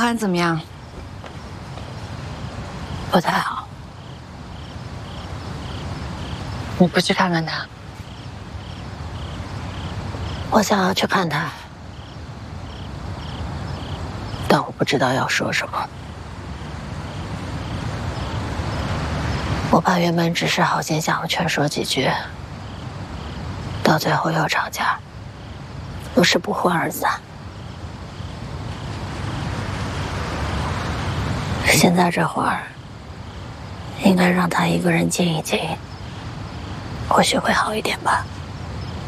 欢怎么样？ 不太好。你不去看看他？我想要去看他，但我不知道要说什么。我爸原本只是好心想要劝说几句，到最后又吵架，又是不欢而散。现在这会儿，应该让他一个人静一静，或许会好一点吧。